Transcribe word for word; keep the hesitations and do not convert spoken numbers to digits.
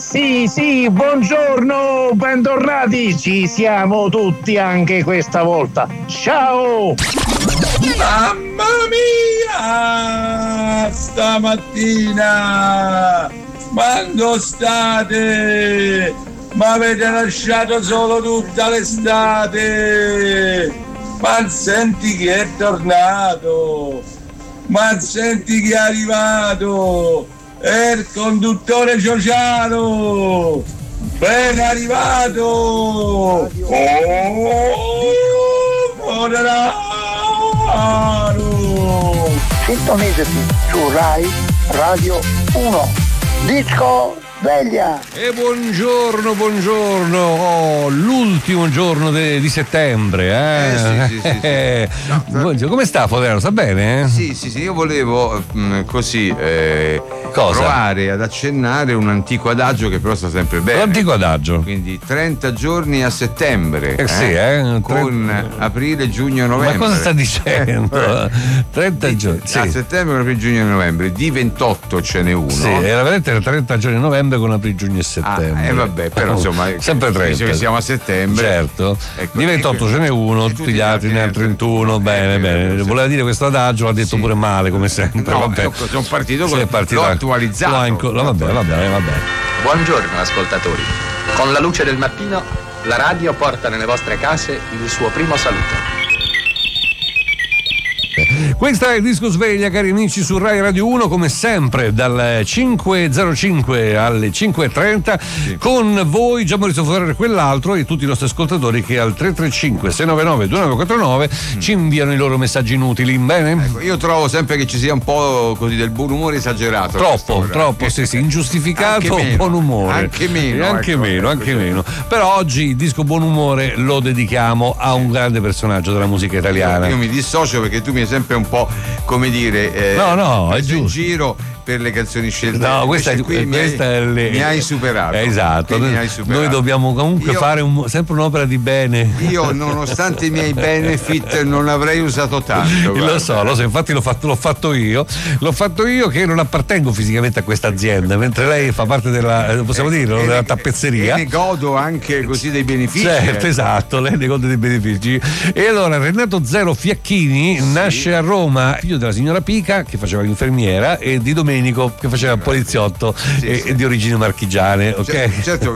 Sì, sì, buongiorno, bentornati, ci siamo tutti anche questa volta. Ciao! Mamma mia! Stamattina! Quando state? Ma avete lasciato solo tutta l'estate! Ma senti chi è tornato! Ma senti chi è arrivato! È il conduttore Giociano! Ben arrivato! Oh, Moderano! Sintonizzaci su Rai Radio uno. Disco sveglia! E buongiorno, buongiorno! Oh, l'ultimo giorno de- di settembre, eh? Eh, sì, sì, sì, sì. No, Buongiorno. Come sta Fodero? Sta bene? Eh? Sì, sì, sì, io volevo mh, così eh, Cosa? provare ad accennare un antico adagio che però sta sempre bene. L'antico adagio. Quindi trenta giorni a settembre. Eh sì, eh? Con Tre- aprile, giugno, novembre. Ma cosa sta dicendo? trenta giorni. Sì. A settembre, aprile, giugno e novembre. Di ventotto ce n'è uno. Sì, era veramente trenta giorni di novembre con aprile, giugno e settembre. Ah, eh vabbè, però insomma sempre trenta. Che siamo a settembre. Certo. Ecco, Di ventotto ce n'è uno, tutti gli altri ne hanno trentuno. Bene, Eh, bene. sì. Voleva dire questo adagio, l'ha detto Sì. pure male, come sempre. No, vabbè. ecco, sono partito Sì, con è partito. l'ho attualizzato. L'ho anco- no, vabbè, vabbè, vabbè. Buongiorno ascoltatori. Con la luce del mattino, la radio porta nelle vostre case il suo primo saluto. Questa è il Disco Sveglia, cari amici, su Rai Radio uno, come sempre dal cinque e zero cinque alle cinque e trenta, sì. Con voi Gian Maurizio Fodero e quell'altro e tutti i nostri ascoltatori che al tre tre cinque sei nove nove due nove quattro nove mm. ci inviano i loro messaggi inutili. Bene? Ecco, io trovo sempre che ci sia un po' così del buon umore esagerato. Troppo, troppo, sì, sì, ingiustificato meno, buon umore. Anche meno. E anche ecco, meno, anche meno. Però oggi il disco buon umore lo dedichiamo a un grande personaggio della musica italiana. Io, io mi dissocio perché tu mi hai sempre un po', come dire, eh, no, no, è preso in giusto. giro per le canzoni scelte. No, questa, è, qui questa mi, hai, è le... mi hai superato. Esatto, mi noi, hai superato. Noi dobbiamo comunque io, fare un, sempre un'opera di bene. Io, nonostante i miei benefit, non avrei usato tanto. Lo so, lo so, infatti l'ho fatto, l'ho fatto io. L'ho fatto io che non appartengo fisicamente a questa azienda, mentre lei fa parte della, possiamo eh, dirlo, eh, della eh, tappezzeria. E ne godo anche così dei benefici. Certo, eh. esatto, lei ne gode dei benefici. E allora Renato Zero Fiacchini sì. nasce a Roma, figlio della signora Pica che faceva l'infermiera e di Domenico che faceva il poliziotto sì, e, sì. e di origini marchigiane, ok? Certo, certo,